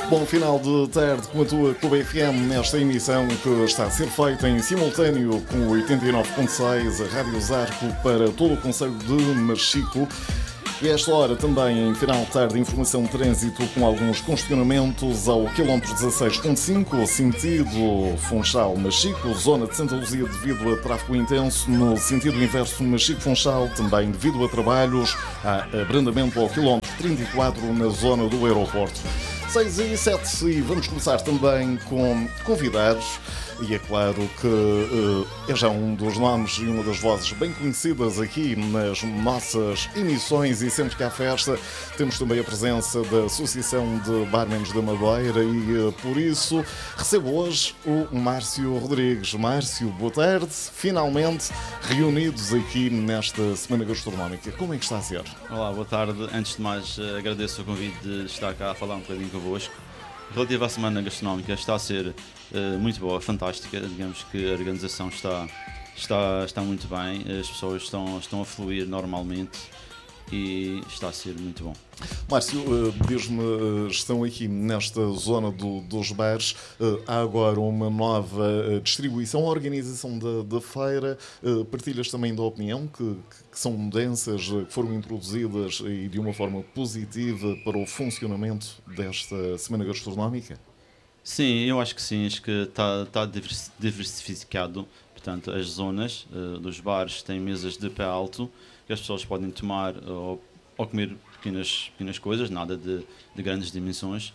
Bom final de tarde com a tua Clube FM nesta emissão que está a ser feita em simultâneo com 89.6, a Rádio Zarco para todo o concelho de Machico. E a esta hora também, em final de tarde, informação de trânsito com alguns congestionamentos ao quilómetro 16.5, sentido Funchal-Machico, zona de Santa Luzia devido a tráfego intenso, no sentido inverso Machico-Funchal, também devido a trabalhos, há abrandamento ao quilómetro 34 na zona do aeroporto. 6 e 7, e vamos começar também com convidados. E é claro que é já um dos nomes e uma das vozes bem conhecidas aqui nas nossas emissões, e sempre que há festa temos também a presença da Associação de Barmans da Madeira e por isso recebo hoje o Márcio Rodrigues. Márcio, boa tarde, finalmente reunidos aqui nesta Semana Gastronómica. Como é que está a ser? Olá, boa tarde. Antes de mais agradeço o convite de estar cá a falar um bocadinho convosco. Relativo à Semana Gastronómica, está a ser muito boa, fantástica. Digamos que a organização está muito bem, as pessoas estão a fluir normalmente e está a ser muito bom. Márcio, diz-me, estão aqui nesta zona dos bares, há agora uma nova distribuição, organização da feira. Partilhas também da opinião que são mudanças que foram introduzidas e de uma forma positiva para o funcionamento desta Semana Gastronómica? Sim, eu acho que sim, acho que está diversificado. Portanto, as zonas dos bares têm mesas de pé alto que as pessoas podem tomar ou comer pequenas coisas, nada de grandes dimensões,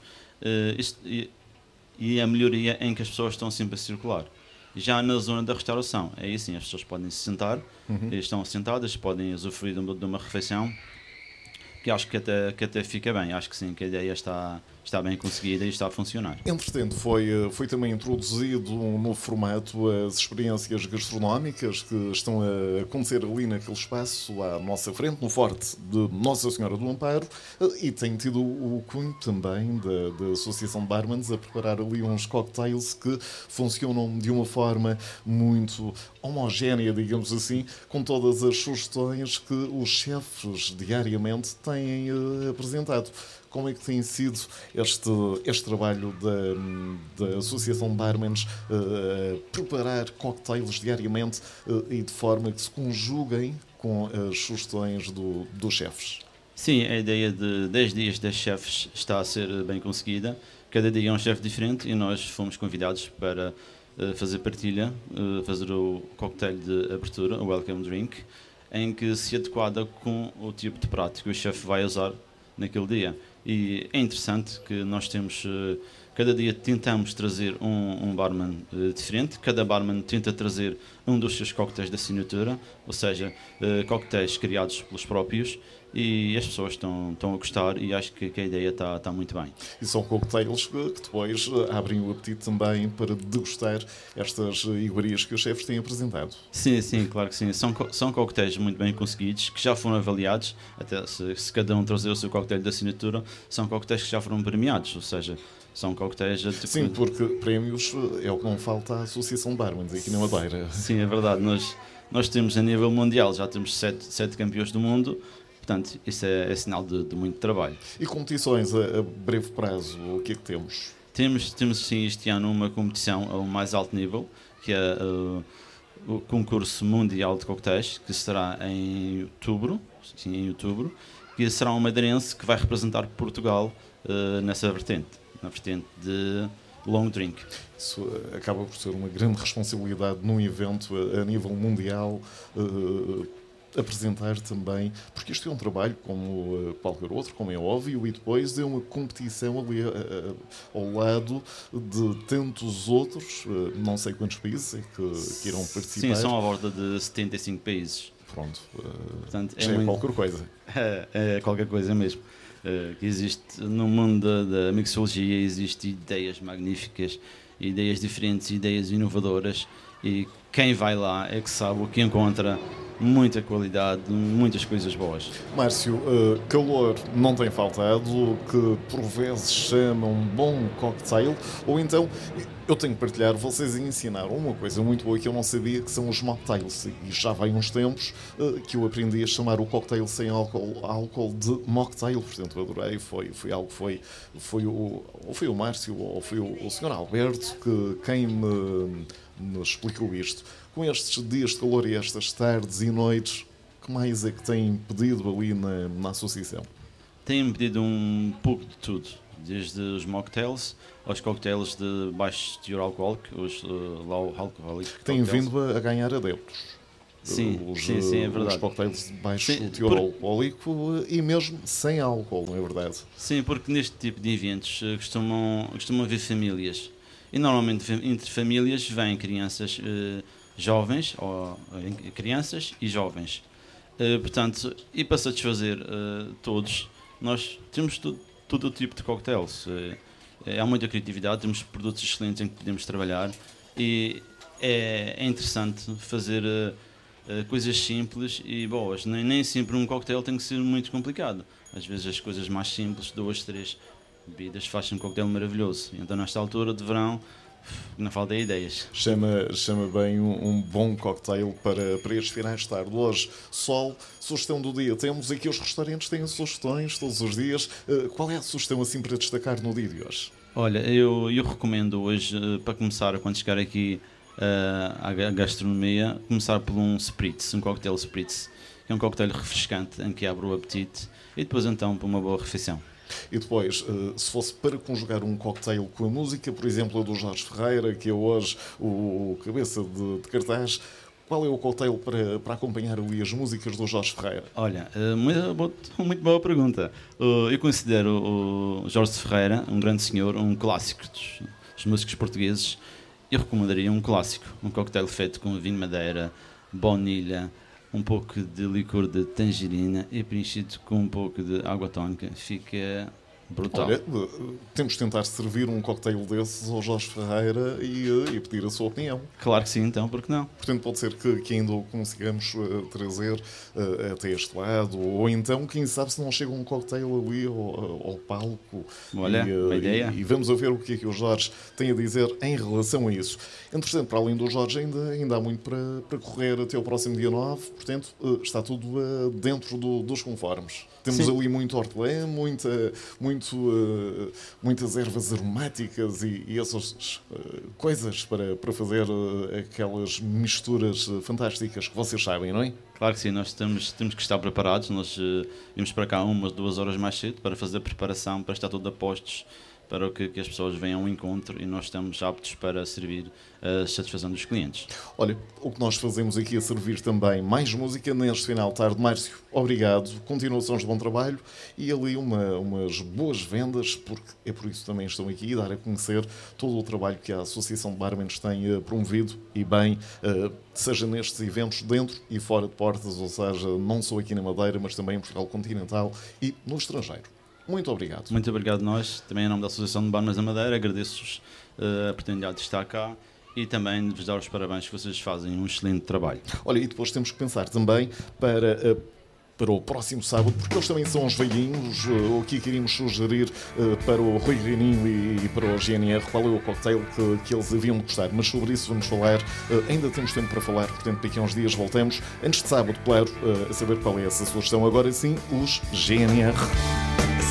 e a melhoria em que as pessoas estão sempre a circular. Já na zona da restauração, aí sim, as pessoas podem se sentar, estão sentadas, podem usufruir de uma refeição, que acho que até fica bem. Acho que sim, que a ideia está bem conseguida e está a funcionar. Entretanto, foi também introduzido um novo formato, as experiências gastronómicas que estão a acontecer ali naquele espaço à nossa frente, no Forte de Nossa Senhora do Amparo, e tem tido o cunho também da Associação de Barmans a preparar ali uns cocktails que funcionam de uma forma muito homogénea, digamos assim, com todas as sugestões que os chefes diariamente têm apresentado. Como é que tem sido este trabalho da Associação de Barmans preparar cocktails diariamente e de forma que se conjuguem com as sugestões dos chefes? Sim, a ideia de 10 dias das chefes está a ser bem conseguida. Cada dia é um chefe diferente e nós fomos convidados para fazer partilha, fazer o cocktail de abertura, o Welcome Drink, em que se adequada com o tipo de prato que o chefe vai usar naquele dia. E é interessante que nós temos, cada dia tentamos trazer um barman diferente, cada barman tenta trazer um dos seus cocktails de assinatura, ou seja, cocktails criados pelos próprios, e as pessoas estão a gostar e acho que a ideia está muito bem. E são cocktails que depois abrem o apetite também para degustar estas iguarias que os chefes têm apresentado. Sim, claro que sim. São cocktails muito bem conseguidos, que já foram avaliados, até se cada um trazer o seu cocktail de assinatura, são cocktails que já foram premiados, ou seja, são cocktails... Sim, porque prémios é o que não falta à Associação de Barmans aqui na Madeira. Sim, é verdade. Nós temos a nível mundial, já temos 7 campeões do mundo. Portanto, isso é sinal de muito trabalho. E competições a breve prazo, o que é que temos? Temos sim este ano uma competição ao mais alto nível, que é o concurso mundial de coquetéis, que será em outubro, que será um madeirense que vai representar Portugal nessa vertente, na vertente de long drink. Isso acaba por ser uma grande responsabilidade num evento a nível mundial, apresentar também, porque isto é um trabalho como qualquer outro, como é óbvio, e depois é uma competição ali ao lado de tantos outros, não sei quantos países é que irão participar. Sim, são à volta de 75 países. Pronto, portanto, já é qualquer coisa. É qualquer coisa mesmo. Que existe no mundo da mixologia, existem ideias magníficas, ideias diferentes, ideias inovadoras, e quem vai lá é que sabe o que encontra muita qualidade, muitas coisas boas. Márcio, calor não tem faltado, o que por vezes chama um bom cocktail, ou então, eu tenho que partilhar, vocês ensinaram uma coisa muito boa que eu não sabia, que são os mocktails, e já vai uns tempos que eu aprendi a chamar o cocktail sem álcool de mocktail, portanto adorei, foi algo que foi o Márcio ou foi o Sr. Alberto quem me explicou isto. Com estes dias de calor e estas tardes e noites, que mais é que têm pedido ali na associação? Têm pedido um pouco de tudo, desde os mocktails aos cocktails de baixo teor alcoólico, os low alcoholic. Têm vindo a ganhar adeptos. Sim, sim, é verdade. Os cocktails de baixo teor alcoólico e mesmo sem álcool, não é verdade? Sim, porque neste tipo de eventos costumam haver famílias. E normalmente entre famílias vêm crianças jovens, ou crianças e jovens. Portanto, e para satisfazer todos, nós temos todo o tipo de cocktails. Há muita criatividade, temos produtos excelentes em que podemos trabalhar e é interessante fazer coisas simples e boas. Nem sempre um cocktail tem que ser muito complicado. Às vezes as coisas mais simples, 2, 3 bebidas, fazem um cocktail maravilhoso. Então nesta altura de verão não falta ideias. Chama bem um bom cocktail para estes finais de tarde. Hoje, sol, sugestão do dia. Temos aqui os restaurantes, têm sugestões todos os dias. Qual é a sugestão assim para destacar no dia de hoje? Olha, eu recomendo hoje, para começar, quando chegar aqui à gastronomia, começar por um spritz, um cocktail spritz, que é um cocktail refrescante em que abre o apetite, e depois então para uma boa refeição. E depois, se fosse para conjugar um cocktail com a música, por exemplo, a do Jorge Ferreira, que é hoje o cabeça de cartaz, qual é o cocktail para acompanhar ali as músicas do Jorge Ferreira? Olha, muito boa pergunta. Eu considero o Jorge Ferreira um grande senhor, um clássico dos músicos portugueses. Eu recomendaria um clássico, um cocktail feito com vinho madeira, baunilha, um pouco de licor de tangerina e preenchido com um pouco de água tónica. Fica brutal. Olha, temos de tentar servir um cocktail desses ao Jorge Ferreira e pedir a sua opinião. Claro que sim, então, por que não? Portanto, pode ser que ainda o consigamos trazer até este lado, ou então, quem sabe, se não chega um cocktail ali ao palco. Olha, boa ideia. E vamos a ver o que é que o Jorge tem a dizer em relação a isso. Entretanto, para além do Jorge, ainda há muito para correr até o próximo dia 9, portanto, está tudo dentro dos conformes. Temos ali muito hortelã, muitas ervas aromáticas e essas coisas para fazer aquelas misturas fantásticas que vocês sabem, não é? Claro que sim, nós temos que estar preparados. Nós vimos para cá 1-2 horas mais cedo para fazer a preparação, para estar todos a postos, para que as pessoas venham ao encontro e nós estamos aptos para servir a satisfação dos clientes. Olha, o que nós fazemos aqui é servir também mais música neste final de tarde. Márcio, obrigado, continuações de bom trabalho e ali umas boas vendas, porque é por isso que também estão aqui, dar a conhecer todo o trabalho que a Associação de Barmans tem promovido e bem, seja nestes eventos dentro e fora de portas, ou seja, não só aqui na Madeira, mas também em Portugal continental e no estrangeiro. Muito obrigado. Muito obrigado a nós, também em nome da Associação de Barmans da Madeira, agradeço-vos a oportunidade de estar cá e também de vos dar os parabéns que vocês fazem um excelente trabalho. Olha, e depois temos que pensar também para o próximo sábado, porque eles também são os velhinhos, o que queríamos sugerir para o Rui Reininho e para o GNR, qual é o cocktail que eles haviam de gostar, mas sobre isso vamos falar, ainda temos tempo para falar, portanto daqui a uns dias voltamos, antes de sábado, claro, a saber qual é essa sugestão. Agora sim, os GNR.